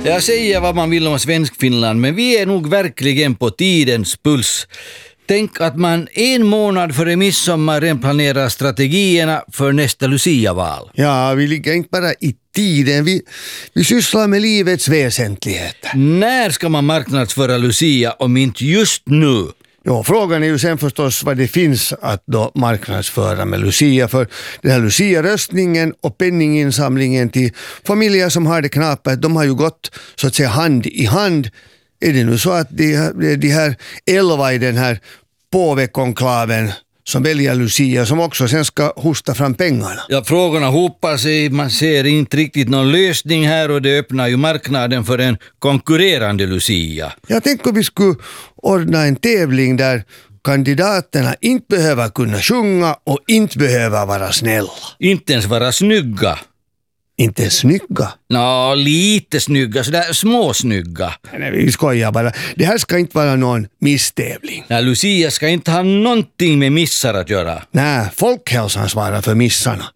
Jag säger vad man vill om Svenskfinland, men vi är nog verkligen på tidens puls. Tänk att man 1 månad före midsommar redan planerar strategierna för nästa Lucia-val. Ja, vi ligger inte bara i tiden, vi sysslar med livets väsentligheter. När ska man marknadsföra Lucia om inte just nu? Ja, frågan är ju sen förstås vad det finns att då marknadsföra med Lucia, för den här Lucia-röstningen och penninginsamlingen till familjer som har det knapert, de har ju gått så att säga hand i hand. Är det nu så att de här 11 i den här påvekonklaven som väljer Lucia som också sen ska hosta fram pengarna? Ja, frågorna hopar sig, man ser inte riktigt någon lösning här och det öppnar ju marknaden för en konkurrerande Lucia. Jag tänker att vi skulle ordna en tävling där kandidaterna inte behöver kunna sjunga och inte behöver vara snälla. Inte ens vara snygga. Inte snygga. Lite snygga, sådär småsnygga. Nej, vi skojar bara. Det här ska inte vara någon misstävling. Lucia ska inte ha någonting med missar att göra. Nej, folkhälsan svarar för missarna.